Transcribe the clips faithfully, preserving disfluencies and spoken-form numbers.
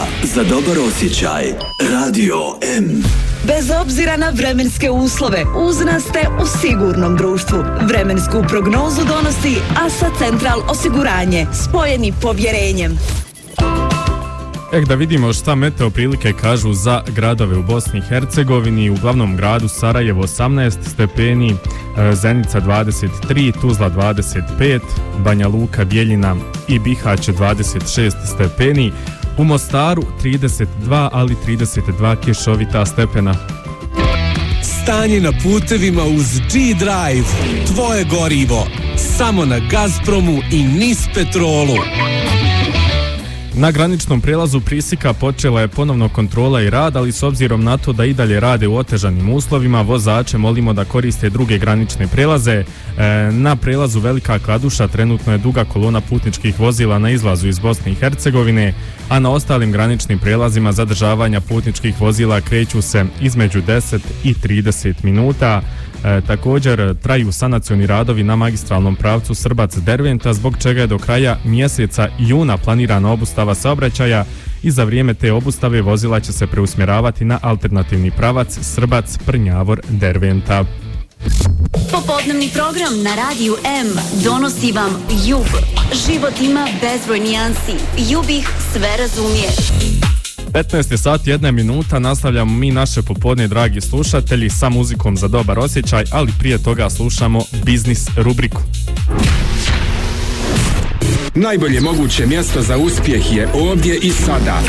za dobar osjećaj. Radio M. Bez obzira na vremenske uslove, uz nas ste u sigurnom društvu. Vremensku prognozu donosi Asa Central osiguranje, spojeni povjerenjem. Ek da vidimo šta meteo prilike kažu za gradove u Bosni i Hercegovini. U glavnom gradu Sarajevo osamnaest stepeni, Zenica dvadeset tri, Tuzla dvadeset pet, Banja Luka, Bijeljina i Bihać dvadeset šest stepeni. U Mostaru trideset dva, ali trideset dva kišovita stepena. Stanje na putevima uz G-Drive. Tvoje gorivo. Samo na Gazpromu i Nis Petrolu. Na graničnom prijelazu Prisika počela je ponovno kontrola i rad, ali s obzirom na to da i dalje rade u otežanim uslovima, vozače molimo da koriste druge granične prijelaze. E, na prijelazu Velika Kladuša trenutno je duga kolona putničkih vozila na izlazu iz Bosne i Hercegovine, a na ostalim graničnim prijelazima zadržavanja putničkih vozila kreću se između deset i trideset minuta. E, također traju sanacioni radovi na magistralnom pravcu Srbac-Derventa, zbog čega je do kraja mjeseca juna planirana obustava saobraćaja i za vrijeme te obustave vozila će se preusmjeravati na alternativni pravac Srbac-Prnjavor-Derventa. Popodnevni program na Radiju M donosi vam Jub. Život ima bezbroj nijansi. Jub ih sve razumije. petnaest sati jedna minuta, nastavljamo mi naše popodne, dragi slušatelji, sa muzikom za dobar osjećaj, ali prije toga slušamo biznis rubriku. Najbolje moguće mjesto za uspjeh je ovdje i sada.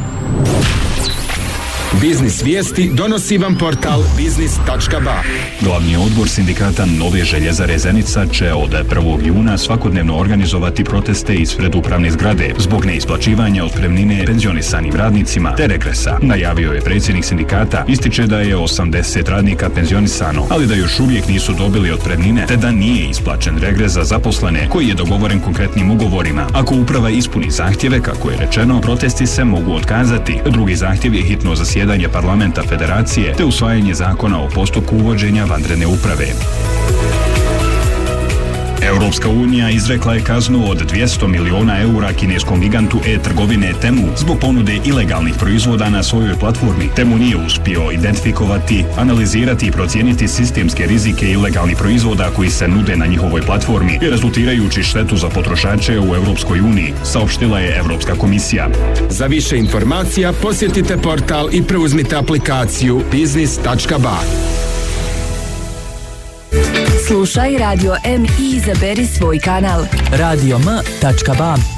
Biznis vijesti donosi vam portal biznis tačka ba. Glavni odbor sindikata Nove željezare Zenica će od prvog juna svakodnevno organizovati proteste ispred upravne zgrade zbog neisplaćivanja otpremnine penzionisanim radnicima te regresa. Najavio je predsjednik sindikata, ističe da je osamdeset radnika penzionisano, ali da još uvijek nisu dobili otpremnine te da nije isplaćen regres za zaposlene koji je dogovoren konkretnim ugovorima. Ako uprava ispuni zahtjeve, kako je rečeno, protesti se mogu otkazati. Drugi zahtjev je hitno zasjedanje parlamenta federacije te usvajanje zakona o postupku uvođenja vanredne uprave. Europska unija izrekla je kaznu od dvjesto miliona eura kineskom gigantu e-trgovine Temu zbog ponude ilegalnih proizvoda na svojoj platformi. Temu nije uspio identifikovati, analizirati i procijeniti sistemske rizike ilegalnih proizvoda koji se nude na njihovoj platformi, rezultirajući štetu za potrošače u Europskoj uniji, saopštila je Europska komisija. Za više informacija posjetite portal i preuzmite aplikaciju biznis tačka ba. Slušaj Radio M i izaberi svoj kanal. radio m tačka ba.